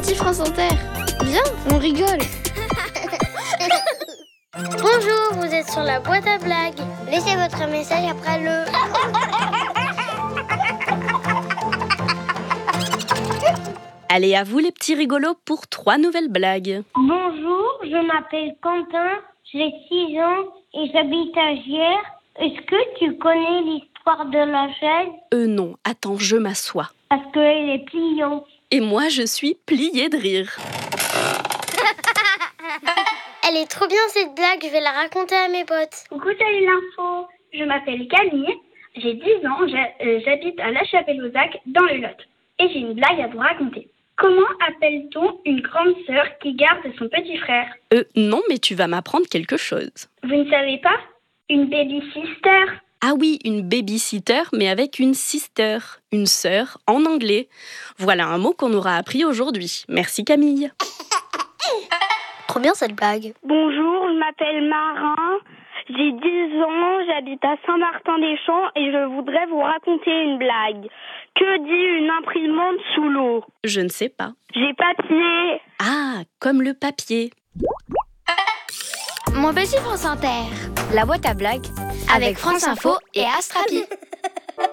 Petit France Inter. Viens, on rigole. Bonjour, vous êtes sur la boîte à blagues. Laissez votre message après le... Allez, à vous les petits rigolos pour 3 nouvelles blagues. Bonjour, je m'appelle Quentin, j'ai 6 ans et j'habite à Giers. Est-ce que tu connais l'histoire de la chaise? Non, attends, je m'assois. Parce qu'elle est pliante. Et moi, je suis pliée de rire. Elle est trop bien cette blague, je vais la raconter à mes potes. Coucou, salut l'info. Je m'appelle Camille, j'ai 10 ans, j'habite à La Chapelle-aux-Zac dans le Lot. Et j'ai une blague à vous raconter. Comment appelle-t-on une grande sœur qui garde son petit frère? Non, mais tu vas m'apprendre quelque chose. Vous ne savez pas? Une baby-sister. Ah oui, une baby-sitter, mais avec une sister, une sœur en anglais. Voilà un mot qu'on aura appris aujourd'hui. Merci Camille. Trop bien cette blague. Bonjour, je m'appelle Marin, j'ai 10 ans, j'habite à Saint-Martin-des-Champs et je voudrais vous raconter une blague. Que dit une imprimante sous l'eau? Je ne sais pas. J'ai papier. Ah, comme le papier. Mon petit France Inter. La boîte à blagues avec France Info et Astrapi.